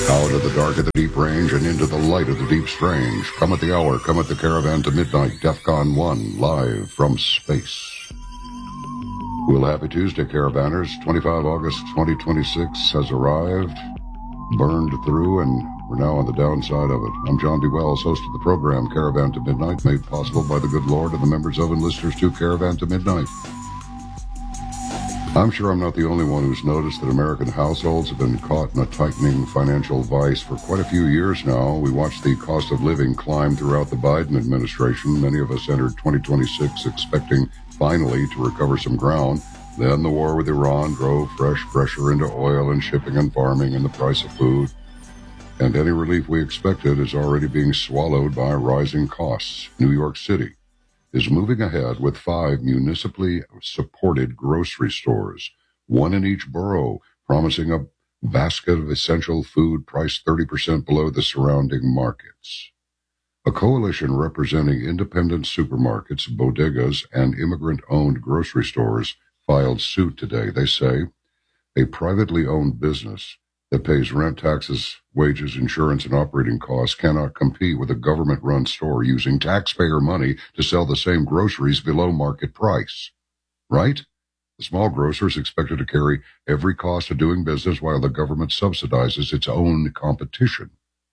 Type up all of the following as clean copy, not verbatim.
Out of the dark of the deep range and into the light of the deep strange. Come at the hour, come at the caravan to midnight, DEFCON 1, live from space. Well, happy Tuesday, caravanners. 25 August 2026 has arrived, burned through, and we're now on the downside of it. I'm John D. Wells, host of the program Caravan to Midnight, made possible by the good Lord and the members of and listeners to Caravan to Midnight. I'm sure I'm not the only one who's noticed that American households have been caught in a tightening financial vice for quite a few years now. We watched the cost of living climb throughout the Biden administration. Many of us entered 2026 expecting finally to recover some ground. Then the war with Iran drove fresh pressure into oil and shipping and farming and the price of food. And any relief we expected is already being swallowed by rising costs. New York City is moving ahead with 5 municipally supported grocery stores, one in each borough, promising a basket of essential food priced 30% below the surrounding markets. A coalition representing independent supermarkets, bodegas, and immigrant-owned grocery stores filed suit today. They say a privately owned business that pays rent, taxes, wages, insurance, and operating costs cannot compete with a government-run store using taxpayer money to sell the same groceries below market price. Right? The small grocer is expected to carry every cost of doing business while the government subsidizes its own competition.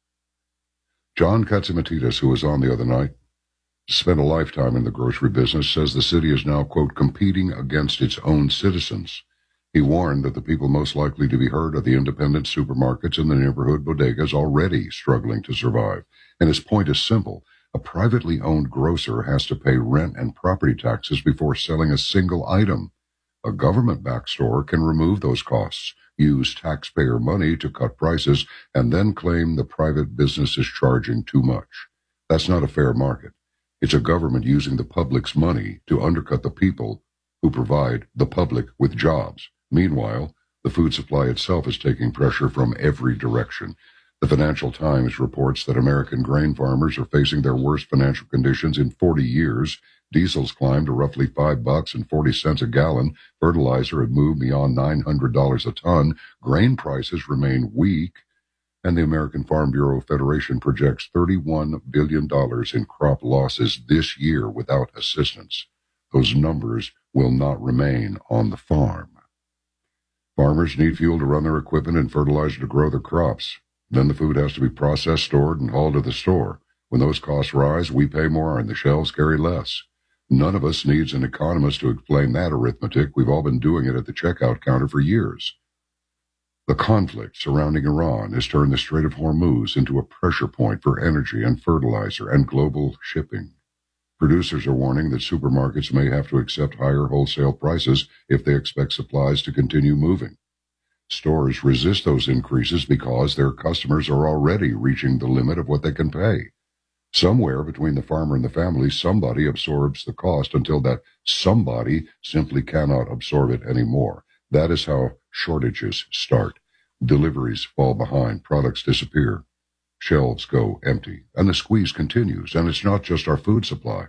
John Katsimatidis, who was on the other night, spent a lifetime in the grocery business, says the city is now, quote, competing against its own citizens. He warned that the people most likely to be hurt are the independent supermarkets and the neighborhood bodegas already struggling to survive. And his point is simple. A privately owned grocer has to pay rent and property taxes before selling a single item. A government-backed store can remove those costs, use taxpayer money to cut prices, and then claim the private business is charging too much. That's not a fair market. It's a government using the public's money to undercut the people who provide the public with jobs. Meanwhile, the food supply itself is taking pressure from every direction. The Financial Times reports that American grain farmers are facing their worst financial conditions in 40 years. Diesel's climbed to roughly $5.40 a gallon. Fertilizer had moved beyond $900 a ton. Grain prices remain weak. And the American Farm Bureau Federation projects $31 billion in crop losses this year without assistance. Those numbers will not remain on the farm. Farmers need fuel to run their equipment and fertilizer to grow their crops. Then the food has to be processed, stored, and hauled to the store. When those costs rise, we pay more and the shelves carry less. None of us needs an economist to explain that arithmetic. We've all been doing it at the checkout counter for years. The conflict surrounding Iran has turned the Strait of Hormuz into a pressure point for energy and fertilizer and global shipping. Producers are warning that supermarkets may have to accept higher wholesale prices if they expect supplies to continue moving. Stores resist those increases because their customers are already reaching the limit of what they can pay. Somewhere between the farmer and the family, somebody absorbs the cost until that somebody simply cannot absorb it anymore. That is how shortages start. Deliveries fall behind, products disappear. Shelves go empty, and the squeeze continues, and it's not just our food supply.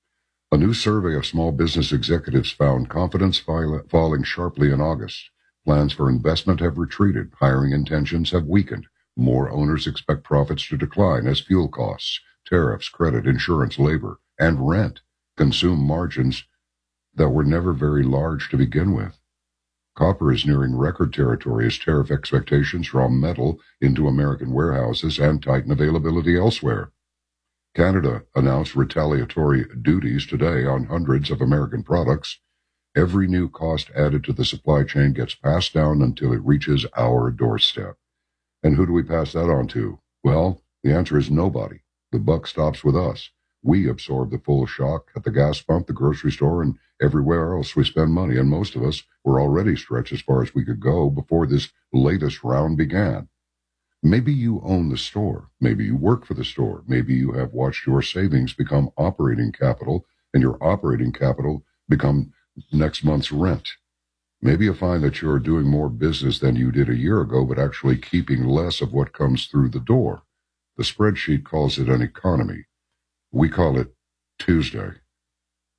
A new survey of small business executives found confidence falling sharply in August. Plans for investment have retreated. Hiring intentions have weakened. More owners expect profits to decline as fuel costs, tariffs, credit, insurance, labor, and rent consume margins that were never very large to begin with. Copper is nearing record territory as tariff expectations draw metal into American warehouses and tighten availability elsewhere. Canada announced retaliatory duties today on hundreds of American products. Every new cost added to the supply chain gets passed down until it reaches our doorstep. And who do we pass that on to? Well, the answer is nobody. The buck stops with us. We absorb the full shock at the gas pump, the grocery store, and everywhere else we spend money, and most of us were already stretched as far as we could go before this latest round began. Maybe you own the store. Maybe you work for the store. Maybe you have watched your savings become operating capital, and your operating capital become next month's rent. Maybe you find that you're doing more business than you did a year ago, but actually keeping less of what comes through the door. The spreadsheet calls it an economy. We call it Tuesday.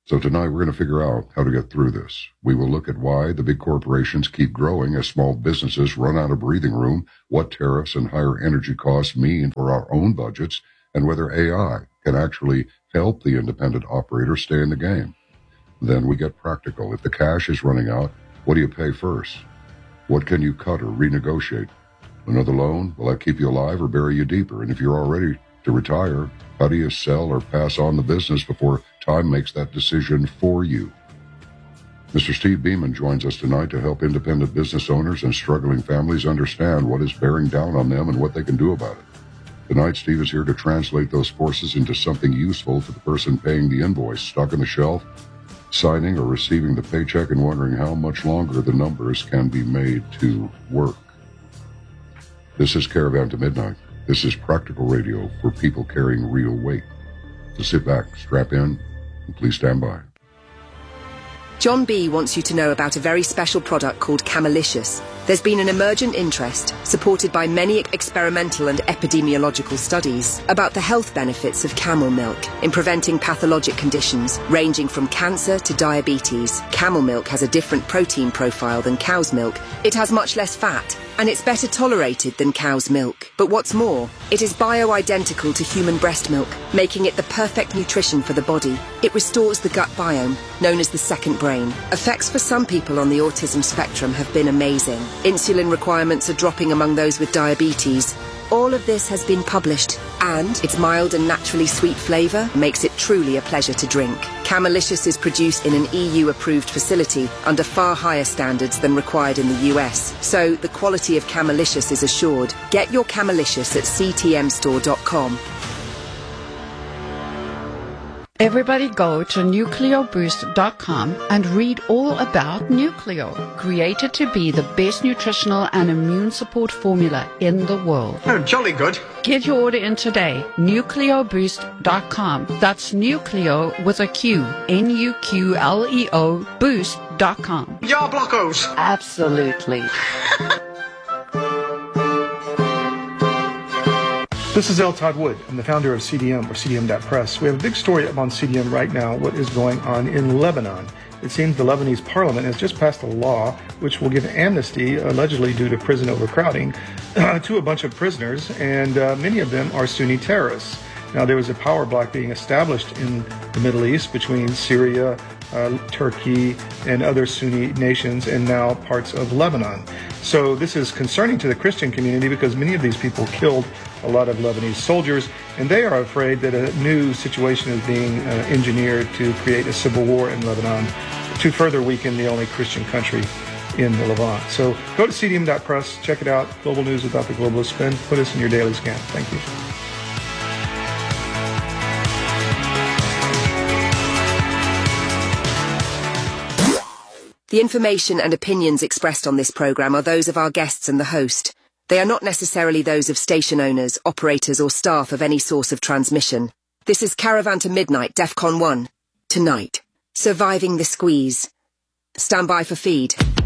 So tonight we're going to figure out how to get through this. We will look at why the big corporations keep growing as small businesses run out of breathing room, what tariffs and higher energy costs mean for our own budgets, and whether AI can actually help the independent operator stay in the game. Then we get practical. If the cash is running out, what do you pay first? What can you cut or renegotiate? Another loan? Will that keep you alive or bury you deeper? And if you're all ready to retire, how do you sell or pass on the business before time makes that decision for you? Mr. Steve Beeman joins us tonight to help independent business owners and struggling families understand what is bearing down on them and what they can do about it. Tonight, Steve is here to translate those forces into something useful for the person paying the invoice, stuck on the shelf, signing or receiving the paycheck and wondering how much longer the numbers can be made to work. This is Caravan to Midnight. This is practical radio for people carrying real weight. So sit back, strap in, and please stand by. John B. wants you to know about a very special product called Camelicious. There's been an emergent interest, supported by many experimental and epidemiological studies, about the health benefits of camel milk in preventing pathologic conditions ranging from cancer to diabetes. Camel milk has a different protein profile than cow's milk. It has much less fat, and it's better tolerated than cow's milk. But what's more, it is bio-identical to human breast milk, making it the perfect nutrition for the body. It restores the gut biome, known as the second brain. Effects for some people on the autism spectrum have been amazing. Insulin requirements are dropping among those with diabetes. All of this has been published, and its mild and naturally sweet flavour makes it truly a pleasure to drink. Camelicious is produced in an EU-approved facility under far higher standards than required in the US, so the quality of Camelicious is assured. Get your Camelicious at ctmstore.com. Everybody go to nucleoboost.com and read all about Nucleo, created to be the best nutritional and immune support formula in the world. Oh, jolly good. Get your order in today, nucleoboost.com. That's Nucleo with a Q, Nuqleo boost.com. Ya blockos. Absolutely. This is L. Todd Wood. I'm the founder of CDM, or CDM.press. We have a big story up on CDM right now, what is going on in Lebanon. It seems the Lebanese parliament has just passed a law which will give amnesty, allegedly due to prison overcrowding, to a bunch of prisoners, and many of them are Sunni terrorists. Now, there was a power block being established in the Middle East between Syria, Turkey, and other Sunni nations, and now parts of Lebanon. So this is concerning to the Christian community because many of these people killed a lot of Lebanese soldiers, and they are afraid that a new situation is being engineered to create a civil war in Lebanon to further weaken the only Christian country in the Levant. So go to cdm.press, check it out, global news without the globalist spin. Put us in your daily scan. Thank you. The information and opinions expressed on this programme are those of our guests and the host. They are not necessarily those of station owners, operators or staff of any source of transmission. This is Caravan to Midnight, DEFCON 1. Tonight, surviving the squeeze. Stand by for feed.